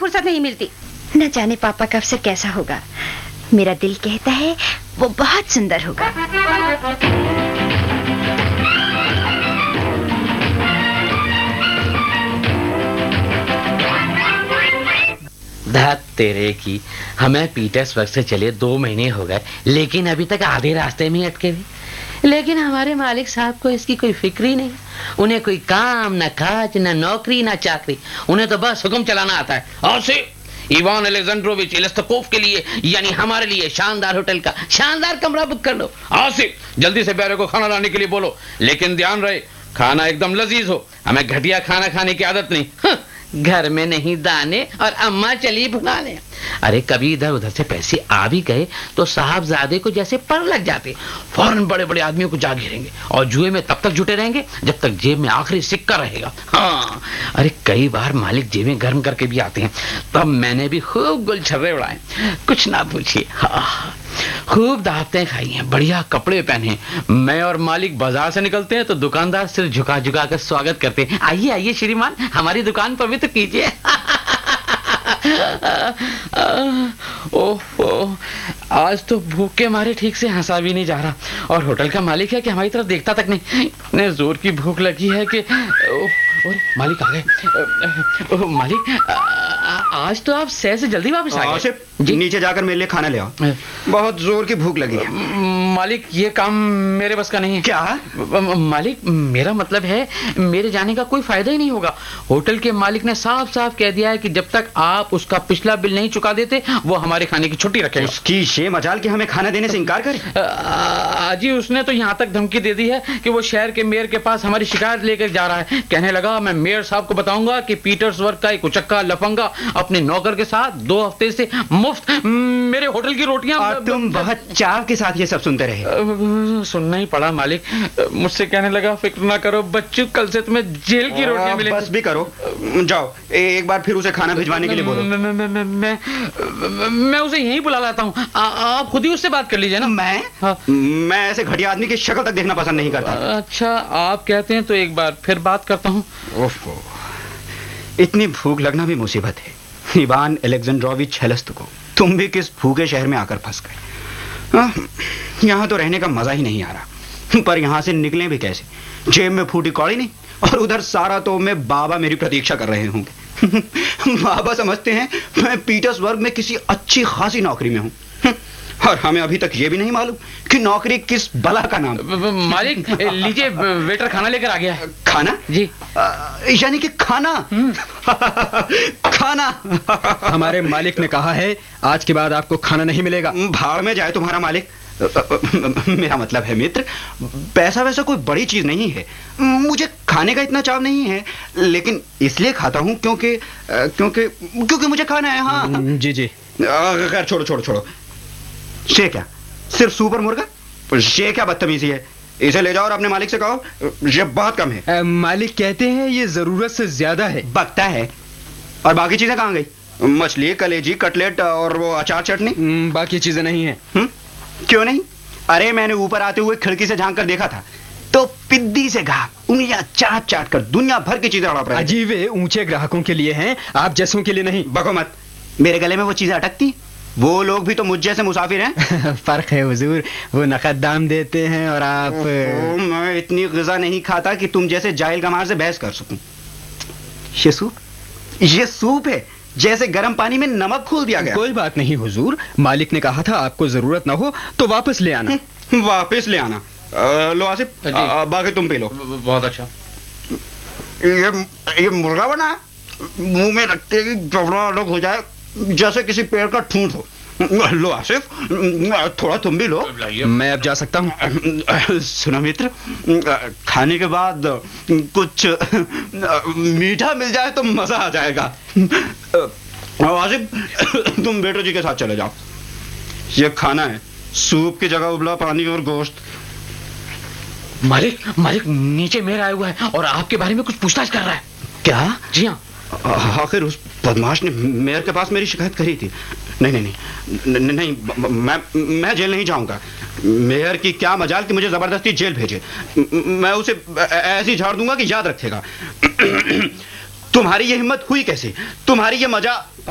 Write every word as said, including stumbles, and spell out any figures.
फुर्सत नहीं मिलती। न जाने पापा का अवसर कैसा होगा। मेरा दिल कहता है वो बहुत सुंदर होगा। धत तेरे की, हमें पीटर्सबर्ग से चले दो महीने हो गए, लेकिन अभी तक आधे रास्ते में अटके हुए। लेकिन हमारे मालिक साहब को इसकी कोई फिक्र ही नहीं। उन्हें कोई काम न काज, न नौकरी, न चाकरी। उन्हें तो बस हुक्म चलाना आता है। और से इवान अलेक्जेंड्रोविच इलेस्तकोव के लिए, यानी हमारे लिए शानदार होटल का शानदार कमरा बुक कर लो। आज से जल्दी से प्यारे को खाना लाने के लिए बोलो, लेकिन ध्यान रहे खाना एकदम लजीज हो। हमें घटिया खाना खाने की आदत नहीं। हाँ, घर में नहीं दाने और अम्मा चली भुनाने। अरे कभी इधर उधर से पैसे आ भी गए तो साहबजादे को जैसे पर लग जाते, फौरन बड़े बड़े आदमियों को जा घेरेंगे और जुए में तब तक जुटे रहेंगे जब तक जेब में आखिरी सिक्का रहेगा। हाँ, अरे कई बार मालिक जेबें गर्म करके भी आते हैं, तब मैंने भी खूब गुलछर्रे उड़ाए, कुछ ना पूछिए। हाँ, खूब दावतें खाई हैं, बढ़िया कपड़े पहने। मैं और मालिक बाजार से निकलते हैं तो दुकानदार सिर झुका झुका कर स्वागत करते हैं। आइए आइए श्रीमान, हमारी दुकान पवित्र कीजिए। ओह, आज तो भूख के मारे ठीक से हंसा भी नहीं जा रहा, और होटल का मालिक है कि हमारी तरफ देखता तक नहीं। इतने जोर की भूख लगी है कि ओह, और मालिक आ गए। मालिक, आज तो आप शहर से जल्दी वापस आ गए। नीचे जाकर मेरे लिए खाना ले आओ, बहुत जोर की भूख लगी है। मालिक, ये काम मेरे बस का नहीं है। क्या? मालिक, मेरा मतलब है मेरे जाने का कोई फायदा ही नहीं होगा। होटल के मालिक ने साफ साफ कह दिया है कि जब तक आप उसका पिछला बिल नहीं चुका देते वो हमारे खाने की छुट्टी रखेगा। उसकी शे मजाल कि हमें खाना देने से इनकार करे। जी, उसने तो यहाँ तक धमकी दे दी है कि वो शहर के मेयर के पास हमारी शिकायत लेकर जा रहा है। कहने लगा मैं मेयर साहब को बताऊंगा कि पीटर्सबर्ग का एक उचक्का लफंगा अपने नौकर के साथ दो हफ्ते से मुफ्त मेरे होटल की रोटियां। और तुम बहुत चाव के साथ ये सब सुनते रहे। सुनना ही पड़ा मालिक। मुझसे कहने लगा फिक्र ना करो बच्चों, कल से तुम्हें जेल की रोटियां मिलेंगी। बस भी करो, जाओ एक बार फिर उसे खाना भिजवाने के लिए बोलो। मैं, मैं, मैं, मैं, मैं उसे यहीं बुला लाता हूँ, आप खुद ही उससे बात कर लीजिए ना। मैं हाँ। मैं ऐसे घटिया आदमी की शक्ल तक देखना पसंद नहीं करता। अच्छा, आप कहते हैं तो एक बार फिर बात करता हूँ। इतनी भूख लगना भी मुसीबत है। इवान अलेक्जेंड्रोविच इलेस्तकोव, तुम भी किस भूखे शहर में आकर फंस गए। यहाँ तो रहने का मजा ही नहीं आ रहा, पर यहाँ से निकलें भी कैसे? जेब में फूटी कौड़ी नहीं, और उधर सारा तो में बाबा मेरी प्रतीक्षा कर रहे होंगे। बाबा समझते हैं मैं पीटर्सबर्ग में किसी अच्छी खासी नौकरी में हूँ, और हमें अभी तक ये भी नहीं मालूम कि नौकरी किस बला का नाम। मालिक, लीजिए वेटर खाना लेकर आ गया है। खाना? जी। यानी कि खाना? खाना? हमारे मालिक ने कहा है आज के बाद आपको खाना नहीं मिलेगा। भाड़ में जाए तुम्हारा मालिक। मेरा मतलब है मित्र, पैसा वैसा कोई बड़ी चीज नहीं है। मुझे खाने का इतना चाव नहीं है, लेकिन इसलिए खाता हूँ क्योंकि क्योंकि क्योंकि मुझे खाना है। हाँ जी जी। खैर छोड़ो छोड़ो छोड़ो। शे क्या? सिर्फ सुपर मुर्गा? शे क्या बदतमीजी है? इसे ले जाओ और अपने मालिक से कहो ये बहुत कम है। आ, मालिक कहते हैं ये जरूरत से ज्यादा है। बकता है। और बाकी चीजें कहाँ गई? मछली, कलेजी, कटलेट और वो अचार चटनी? बाकी चीजें नहीं है। हुँ? क्यों नहीं? अरे मैंने ऊपर आते हुए खिड़की से झांक कर देखा था तो पिद्दी से ग्राहक उंगलियां चाट चाट कर दुनिया भर की चीजें हड़प रहे थे। अजीब है, ऊंचे ग्राहकों के लिए हैं, आप जैसों के लिए नहीं। बको मत, मेरे गले में वो चीजें अटकती। वो लोग भी तो मुझ जैसे मुसाफिर हैं। फर्क है हुजूर, वो नकद दाम देते हैं और आप। ओ, मैं इतनी ग़िज़ा नहीं खाता कि तुम जैसे जाहिल गमार से बहस कर सकूं। ये सूप ये सूप है जैसे गर्म पानी में नमक घोल दिया गया। कोई बात नहीं हुजूर, मालिक ने कहा था आपको जरूरत ना हो तो वापस ले आना। वापस ले आना। आ, लो आसिफ, बाकी तुम पी लो। बहुत अच्छा। ये ये मुर्गा बना मुंह में रखते ही जबड़ा अलग हो जाए जैसे किसी पेड़ का ठूंठ हो। लो आसिफ, थोड़ा तुम भी लो। मैं अब जा सकता हूँ। सुनो मित्र, खाने के बाद कुछ मीठा मिल जाए तो मजा आ जाएगा। आसिफ, तुम बेटो जी के साथ चले जाओ। ये खाना है, सूप की जगह उबला पानी और गोश्त। मालिक मालिक नीचे मेयर आया हुआ है और आपके बारे में कुछ पूछताछ कर रहा है। क्या? जी हाँ। आखिर उस बदमाश ने मेयर के पास मेरी शिकायत करी थी। नहीं नहीं नहीं नहीं, नहीं मैं मैं जेल नहीं जाऊंगा। मेयर की क्या मजाल कि मुझे जबरदस्ती जेल भेजे। मैं उसे ऐसी झाड़ दूंगा कि याद रखेगा। तुम्हारी ये हिम्मत हुई कैसे? तुम्हारी ये मजा